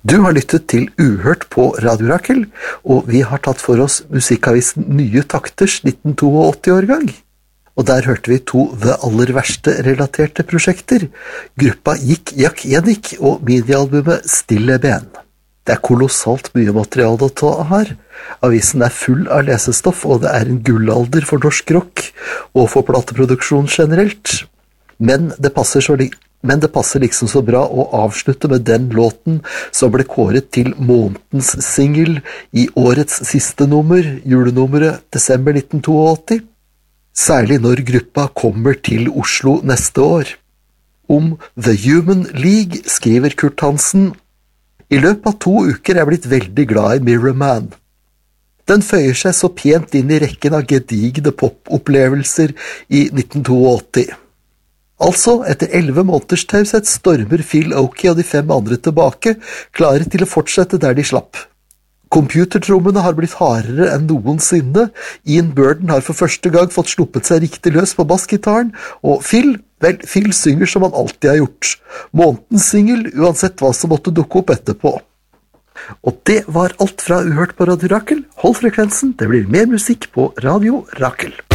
Du har lyttet til Uhørt på Radio Rakel, og vi har tatt for oss musikkavisen Nye Takters 1982-årgang. Og der hørte vi to The Aller Verste-relaterte prosjekter, gruppa Gikk Jak Jenik og minialbumet Stille Ben. Det er kolossalt mye materiale å ta her. Avisen er full av lesestoff, og det er en gullalder for norsk rock og for plateproduksjon generelt. Men det passer liksom så bra å avslutte med den låten som ble kåret til månedens single i årets siste nummer, julenummeret desember 1982. Særlig når gruppa kommer til Oslo neste år. Om The Human League skriver Kurt Hansen: I løpet av 2 uker er jeg blitt veldig glad i Mirror Man. Den føyer seg så pent inn i rekken av gedigne pop-opplevelser i 1982. Altså, etter 11 måneders taushet stormer Phil Oakey og de 5 andre tilbake, klare til å fortsette der de slapp. Computertrommene har blitt hardere enn noensinne, Ian Burden har for første gang fått sluppet seg riktig løs på bassgitaren, og Phil synger som han alltid har gjort. Månedens single, uansett hva som måtte dukke opp etterpå. Og det var alt fra Uhørt på Radio Rakel. Hold frekvensen, det blir mer musikk på Radio Rakel.